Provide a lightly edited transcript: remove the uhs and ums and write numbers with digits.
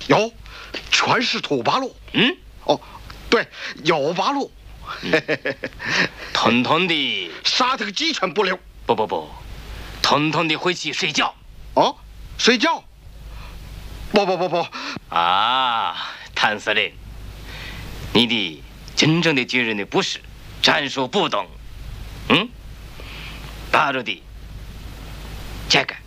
有，全是土八路。 嗯， 哦，对，有八路。 统统的杀他个鸡犬不留。 不，统统的回去睡觉。 哦，睡觉？不。 啊，谭司令，你的真正的军人的不是战术不懂。大陆的这个